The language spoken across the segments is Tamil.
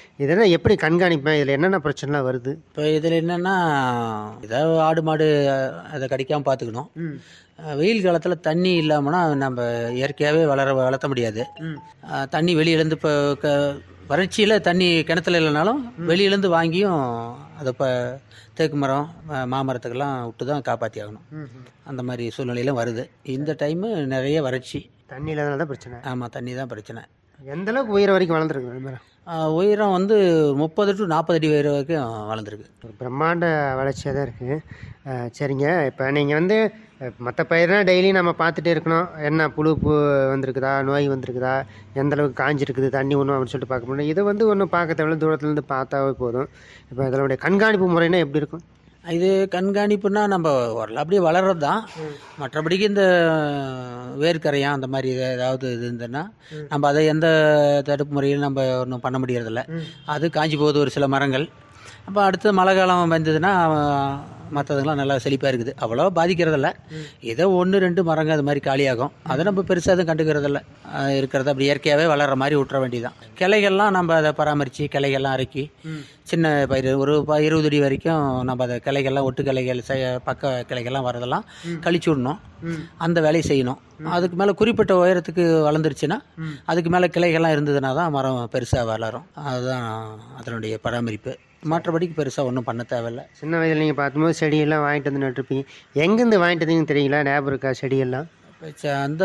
இதெல்லாம் எப்படி கண்காணிப்பேன்? இதில் என்னென்ன பிரச்சனைலாம் வருது? இப்போ இதில் என்னென்னா, ஏதாவது ஆடு மாடு அதை கடிக்காமல் பார்த்துக்கணும். வெயில் காலத்தில் தண்ணி இல்லாமன்னா நம்ம இயற்கையாகவே வளர்த்த முடியாது. தண்ணி வெளியிலேருந்து இப்போ வறட்சியில் தண்ணி கிணத்துல இல்லைனாலும் வெளியிலேருந்து வாங்கியும் அதை இப்போ தேக்கு மரம் மாமரத்துக்கெல்லாம் விட்டு தான் காப்பாற்றி ஆகணும். அந்த மாதிரி சூழ்நிலையிலும் வருது. இந்த டைமு நிறைய வறட்சி. தண்ணி இல்லாதனால தான் பிரச்சனை. ஆமாம், தண்ணி தான் பிரச்சனை. எந்த அளவுக்கு உயரம் வரைக்கும் வளர்ந்துருக்கு? உயரம் வந்து 30 to 40 அடி உயரம் வரைக்கும் வளர்ந்துருக்கு. ஒரு பிரம்மாண்ட வளர்ச்சியாக தான் இருக்குது. சரிங்க, இப்போ நீங்கள் வந்து மற்ற பயிர்னா டெய்லி நம்ம பார்த்துட்டே இருக்கணும். என்ன புழு வந்திருக்குதா, நோய் வந்திருக்குதா, எந்த அளவுக்கு காஞ்சிருக்குது, தண்ணி ஒன்றும் அப்படின்னு சொல்லிட்டு பார்க்க முடியும். இதை வந்து ஒன்றும் பார்க்க தேவையில்ல, தூரத்துலேருந்து பார்த்தாவே போதும். இப்போ இதனுடைய கண்காணிப்பு முறைனா எப்படி இருக்கும்? இது கண்காணிப்புனா நம்ம அப்படியே வளர்றது தான். மற்றபடிக்கு இந்த வேர்க்கரையான் அந்த மாதிரி ஏதாவது இது இருந்ததுன்னா நம்ம அதை எந்த தடுப்பு முறையில் நம்ம ஒன்றும் பண்ண முடியறதில்ல. அது காஞ்சி போகுது ஒரு சில மரங்கள். அப்போ அடுத்து மழை காலம் வந்ததுன்னா மற்றதுங்களாம் நல்லா செழிப்பாக இருக்குது. அவ்வளோ பாதிக்கிறதில்ல. ஏதோ 1-2 மரங்கள் அது மாதிரி காலியாகும். அதை நம்ம பெருசாக எதுவும் கண்டுக்கிறதில்ல. இருக்கிறத அப்படி இயற்கையாகவே வளர்கிற மாதிரி விட்டுற வேண்டியதான். கிளைகள்லாம் நம்ம அதை பராமரித்து கிளைகள்லாம் அறுக்கி சின்ன பயிர் ஒரு 20 அடி வரைக்கும் நம்ம அதை கிளைகள்லாம் ஒட்டு கிளைகள் பக்க கிளைகள்லாம் வரதெல்லாம் கழிச்சு விடணும். அந்த வேலையை செய்யணும். அதுக்கு மேலே குறிப்பிட்ட உயரத்துக்கு வளர்ந்துருச்சுன்னா அதுக்கு மேலே கிளைகள்லாம் இருந்ததுன்னா தான் மரம் பெருசாக வளரும். அதுதான் அதனுடைய பராமரிப்பு. மற்றபடிக்கு பெருசாக ஒன்றும் பண்ண தேவையில்லை. சின்ன வயதில் நீங்கள் பார்க்கும்போது செடியெல்லாம் வாங்கிட்டு வந்து நட்டுருப்பீங்க. எங்கேருந்து வாங்கிட்டு வந்தீங்கன்னு தெரியல, ஞாபகம் இருக்கா செடியெல்லாம்? அந்த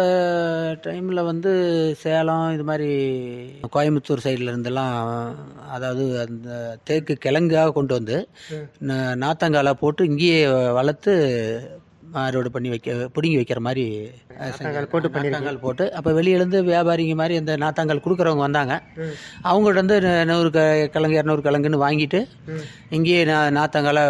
டைமில் வந்து சேலம் இது மாதிரி கோயம்புத்தூர் சைடில் இருந்தெல்லாம், அதாவது அந்த தேக்கு கிழங்காக கொண்டு வந்து நாத்தங்காலை போட்டு இங்கேயே வளர்த்து அறுவடை பண்ணி பிடுங்கி வைக்கிற மாதிரி நாத்தாங்கால் போட்டு அப்போ வெளியிலேருந்து வியாபாரிங்க மாதிரி அந்த நாத்தாங்கால் கொடுக்குறவங்க வந்தாங்க. அவங்கள்ட்ட வந்து 100 கிழங்கு 200 கிழங்குன்னு வாங்கிட்டு இங்கேயே நாத்தாங்காலை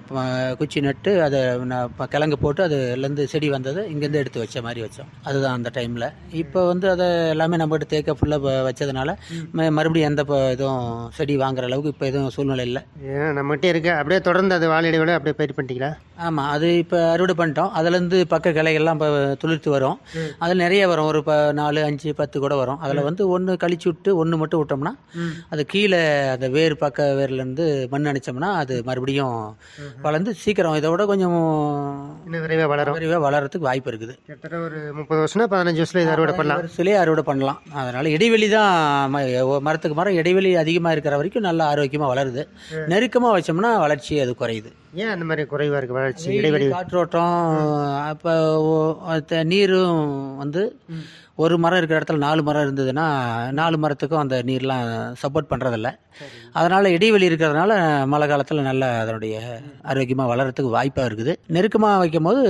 குச்சி நட்டு அதை கிழங்கு போட்டு அதுலேருந்து செடி வந்தது இங்கேருந்து எடுத்து வச்ச மாதிரி வச்சோம். அதுதான் அந்த டைமில். இப்போ வந்து அதை எல்லாமே நம்மகிட்ட தேக்க ஃபுல்லாக வச்சதுனால மறுபடியும் எந்த இதுவும் செடி வாங்குற அளவுக்கு இப்போ எதுவும் சூழ்நிலை இல்லை. ஏன்னா நம்மகிட்டே இருக்கு. அப்படியே தொடர்ந்து அது வாழையோட அப்படியே பயிர் பண்ணிட்டீங்களா? ஆமாம், அது இப்போ அறுவடை பண்ணிட்டோம். அதுலேருந்து பக்க கிளைகள்லாம் இப்போ துளிர்த்து வரும். அதில் நிறைய வரும். ஒரு 4, 5, 10 கூட வரும். அதில் வந்து 1 கழிச்சு விட்டு 1 மட்டும் விட்டோம்னா அது கீழே அந்த பக்க வேர்லேருந்து மண் அணைச்சோம்னா அது மறுபடியும் வளர்ந்து சீக்கிரம் இதை விட கொஞ்சம் விரைவாக வளர்கிறதுக்கு வாய்ப்பு இருக்குது. கிட்டத்தட்ட ஒரு 30 வருஷம்னா 15 வருஷத்துல இதை அறுவடை பண்ணலாம். வருஷத்துலேயே அறுவடை பண்ணலாம். அதனால் இடைவெளி தான் மரத்துக்கு மரம் இடைவெளி அதிகமாக இருக்கிற வரைக்கும் நல்லா ஆரோக்கியமாக வளருது. நெருக்கமாக வச்சோம்னா வளர்ச்சி அது குறையுது. ஏன் அந்த மாதிரி குறைவாக இருக்குது வளர்ச்சி? இடைவெளி, காற்றோட்டம், அப்போ நீரும் வந்து ஒரு மரம் இருக்கிற இடத்துல 4 மரம் இருந்ததுன்னா 4 மரத்துக்கும் அந்த நீர்லாம் சப்போர்ட் பண்ணுறதில்ல. அதனால் இடைவெளி இருக்கிறதுனால மழை காலத்தில் நல்லா அதனுடைய ஆரோக்கியமாக வளர்கிறதுக்கு வாய்ப்பாக இருக்குது. நெருக்கமாக வைக்கும் போது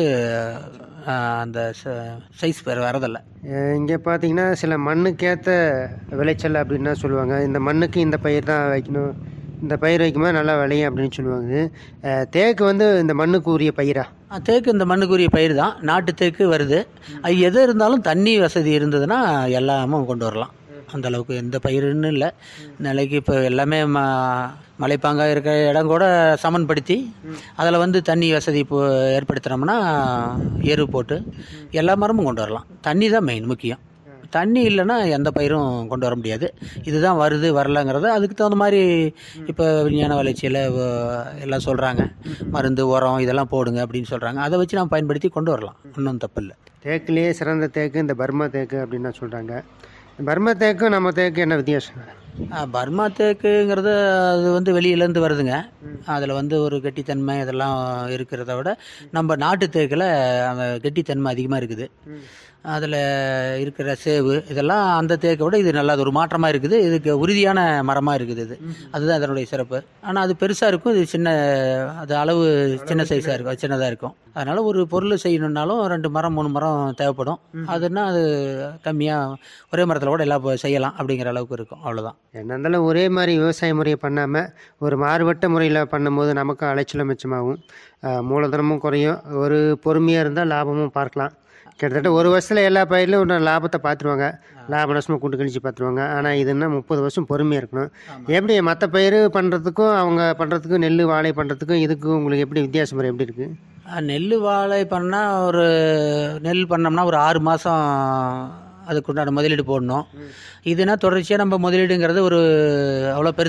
அந்த சைஸ் வரதில்லை. இங்கே பார்த்தீங்கன்னா சில மண்ணுக்கேற்ற விளைச்சல் அப்படின்னா சொல்லுவாங்க. இந்த மண்ணுக்கு இந்த பயிர் தான் வைக்கணும், இந்த பயிர் வைக்கும்போது நல்லா விளையும் அப்படின்னு சொல்லுவாங்க. தேக்கு வந்து இந்த மண்ணுக்கு உரிய பயிரா? தேக்கு இந்த மண்ணுக்குரிய பயிர் தான். நாட்டு தேக்கு வருது. அது எது இருந்தாலும் தண்ணி வசதி இருந்ததுன்னா எல்லாமும் கொண்டு வரலாம். அந்த அளவுக்கு எந்த பயிருன்னு இல்லை. நிலைக்கு இப்போ எல்லாமே மலைப்பாங்காக இருக்கிற இடம் கூட சமன்படுத்தி அதில் வந்து தண்ணி வசதி இப்போ ஏற்படுத்தினோம்னா எரு போட்டு எல்லா மரமும் கொண்டு வரலாம். தண்ணி தான் மெயின் முக்கியம். தண்ணி இல்லைன்னா எந்த பயிரும் கொண்டு வர முடியாது. இதுதான் வருது வரலங்கிறத அதுக்கு தகுந்த மாதிரி இப்போ விஞ்ஞான வளர்ச்சியில் எல்லாம் சொல்கிறாங்க. மருந்து உரம் இதெல்லாம் போடுங்க அப்படின்னு சொல்கிறாங்க. அதை வச்சு நம்ம பயன்படுத்தி கொண்டு வரலாம். ஒன்றும் தப்பு இல்லை. தேக்குலேயே சிறந்த தேக்கு இந்த பர்மா தேக்கு அப்படின்னு சொல்கிறாங்க. பர்மா தேக்கும் நம்ம தேக்கு என்ன வித்தியாசம்? பர்மா தேக்குங்கிறது அது வந்து வெளியிலேருந்து வருதுங்க. அதில் வந்து ஒரு கெட்டித்தன்மை இதெல்லாம் இருக்கிறத விட நம்ம நாட்டு தேக்கில் அந்த கெட்டித்தன்மை அதிகமாக இருக்குது. அதில் இருக்கிற சேவு இதெல்லாம் அந்த தேக்கை விட இது நல்லா ஒரு மாற்றமாக இருக்குது. இதுக்கு உறுதியான மரமாக இருக்குது. அதுதான் அதனுடைய சிறப்பு. ஆனால் அது பெருசாக இருக்கும், இது அது அளவு சின்ன சைஸாக இருக்கும், சின்னதாக இருக்கும். அதனால் ஒரு பொருள் செய்யணுன்னாலும் 2 மரம் 3 மரம் தேவைப்படும். அதுன்னா அது கம்மியாக ஒரே மரத்தில் கூட எல்லாம் செய்யலாம் அப்படிங்கிற அளவுக்கு இருக்கும். அவ்வளோதான். என்ன இருந்தாலும் ஒரே மாதிரி விவசாய முறையை பண்ணாமல் ஒரு மாறுபட்ட முறையில் பண்ணும்போது நமக்கு அலைச்சலும் மிச்சமாகும், மூலதனமும் குறையும், ஒரு பொறுமையாக இருந்தால் லாபமும் பார்க்கலாம். கிட்டத்தட்ட ஒரு வருஷத்தில் எல்லா பயிரிலும் ஒரு லாபத்தை பார்த்துருவாங்க, லாப நஷ்டமாக கூட்டு கழிச்சு பார்த்துருவாங்க. ஆனால் இதுன்னா 30 வருஷம் பொறுமையாக இருக்கணும். எப்படி மற்ற பயிர் பண்ணுறதுக்கும் அவங்க பண்ணுறதுக்கும், நெல் வாழை பண்ணுறதுக்கும் இதுக்கும் உங்களுக்கு எப்படி வித்தியாசம் முறை எப்படி இருக்குது? நெல் வாழை பண்ணால் நெல் பண்ணோம்னா ஒரு 6 மாதம் அதுக்குண்டான முதலீடு போடணும். இதுனா தொடர்ச்சியாக நம்ம முதலீடுங்கிறது ஒரு அவ்வளோ பெருசு